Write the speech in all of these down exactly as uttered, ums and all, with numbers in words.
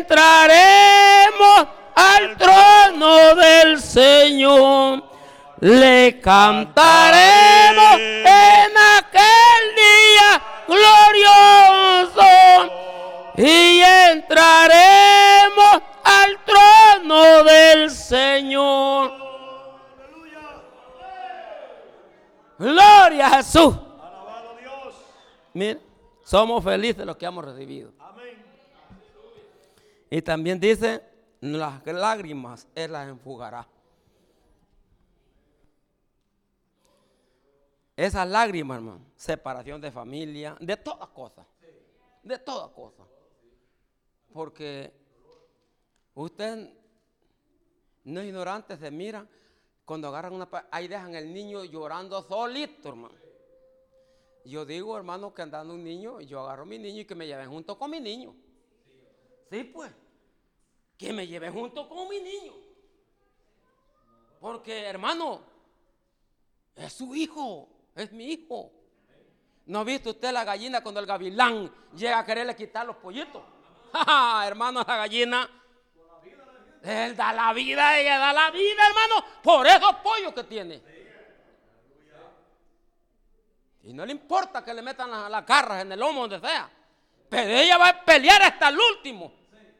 entraremos al trono del Señor. Le cantaremos en aquel día glorioso y entraremos al trono del Señor. Gloria a Jesús. Alabado Dios. Mira, somos felices los que hemos recibido. Amén. Y también dice, las lágrimas Él las enjugará. Esas lágrimas, hermano, separación de familia, de todas cosas, de todas cosas. Porque usted no es ignorante, se mira, cuando agarran una, ahí dejan el niño llorando solito, hermano. Yo digo, hermano, que andando un niño, yo agarro a mi niño y que me lleven junto con mi niño. Sí, pues, que me lleven junto con mi niño. Porque, hermano, es su hijo. Es mi hijo. ¿No ha visto usted la gallina cuando el gavilán llega a quererle quitar los pollitos? ¡Ja, hermano, la gallina! Él da la vida, ella da la vida, hermano, por esos pollos que tiene. Y no le importa que le metan las, las garras en el lomo, donde sea. Pero ella va a pelear hasta el último.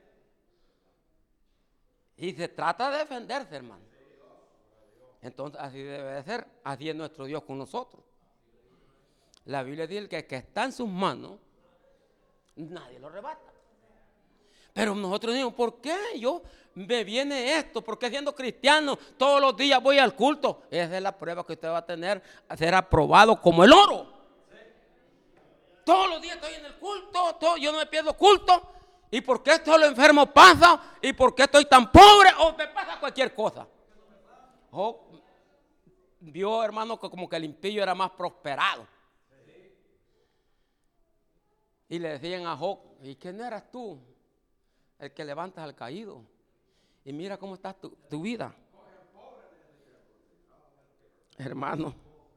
Y se trata de defenderse, hermano. Entonces así debe de ser, así es nuestro Dios con nosotros. La Biblia dice que el que está en sus manos, nadie lo arrebata. Pero nosotros decimos, ¿por qué yo me viene esto? ¿Por qué siendo cristiano todos los días voy al culto? Esa es la prueba que usted va a tener, a ser aprobado como el oro. Todos los días estoy en el culto, todo, yo no me pierdo culto. ¿Y por qué esto lo enfermo pasa? ¿Y por qué estoy tan pobre? ¿O me pasa cualquier cosa? Oh, vio, hermano, que como que el impío era más prosperado. Y le decían a Job, ¿y quién eras tú? El que levantas al caído. Y mira cómo está tu, tu vida. Hermano.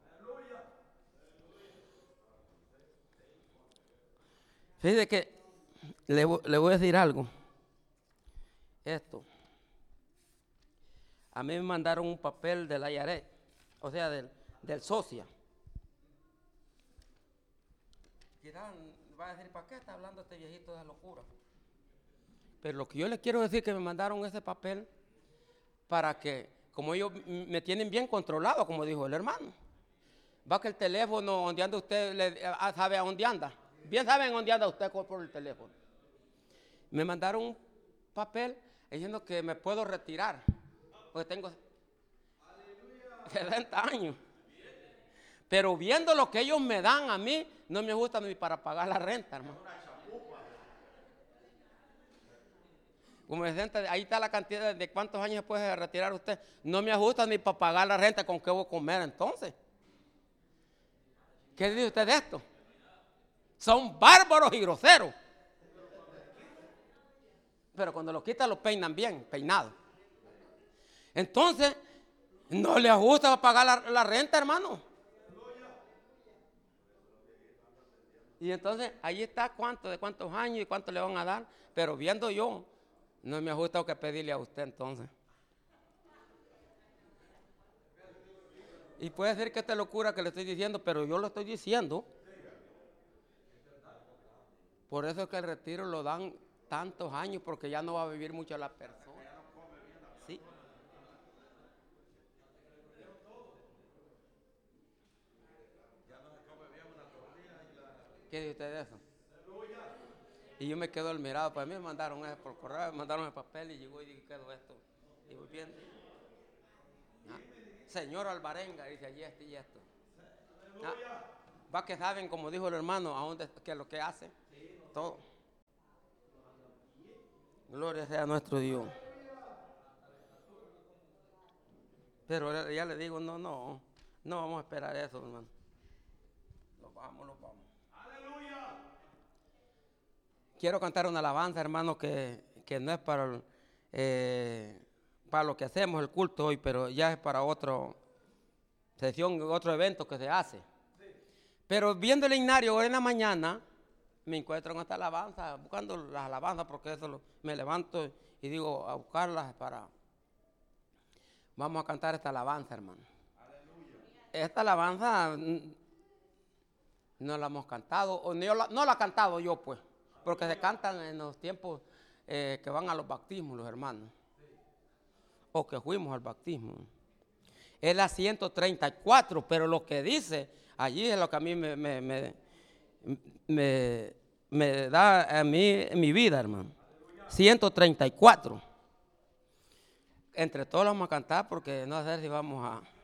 Fíjese que le, le voy a decir algo. Esto. A mí me mandaron un papel del I R S, o sea, del, del socia. Quizás va a decir, ¿para qué está hablando este viejito de locura? Pero lo que yo le quiero decir es que me mandaron ese papel para que, como ellos me tienen bien controlado, como dijo el hermano. Va que el teléfono, donde anda usted, le, sabe a dónde anda. Bien saben dónde anda usted por el teléfono. Me mandaron un papel diciendo que me puedo retirar. Porque tengo setenta años. Pero viendo lo que ellos me dan a mí, no me gusta ni para pagar la renta, hermano. Como sesenta, ahí está la cantidad de cuántos años puede retirar usted. No me ajusta ni para pagar la renta, ¿con qué voy a comer entonces? ¿Qué dice usted de esto? Son bárbaros y groseros. Pero cuando lo quitan lo peinan bien, peinados. Entonces, no le ajusta pagar la, la renta, hermano. Y entonces, ahí está cuánto, de cuántos años y cuánto le van a dar. Pero viendo yo, no me ajusta que pedirle a usted entonces. Y puede ser que esta locura que le estoy diciendo, pero yo lo estoy diciendo. Por eso es que el retiro lo dan tantos años, porque ya no va a vivir mucho la persona. Sí. ¿Qué dice usted de eso? Y yo me quedo admirado, pues a mí me mandaron eso por correo, me mandaron el papel y llegó y dije, ¿qué es esto? Y voy viendo. Ah, señor Alvarenga, dice allí esto y esto. Ah, va que saben, como dijo el hermano, a dónde, qué es lo que hace. Todo. Gloria sea a nuestro Dios. Pero ya le digo, no, no, no vamos a esperar eso, hermano. Nos vamos, nos vamos. ¡Aleluya! Quiero cantar una alabanza, hermano, que, que no es para, eh, para lo que hacemos el culto hoy, pero ya es para otra sesión, otro evento que se hace. Pero viendo el himnario hoy en la mañana, me encuentro en esta alabanza, buscando las alabanzas, porque eso lo, me levanto y digo a buscarlas para... Vamos a cantar esta alabanza, hermano. Aleluya. Esta alabanza no la hemos cantado, o no la, no la he cantado yo, pues, porque se cantan en los tiempos eh, que van a los bautismos, los hermanos, o que fuimos al bautismo. Es la ciento treinta y cuatro, pero lo que dice allí es lo que a mí me, me, me, me, me da a mí mi vida, hermano. ciento treinta y cuatro. Entre todos vamos a cantar porque no sé si vamos a...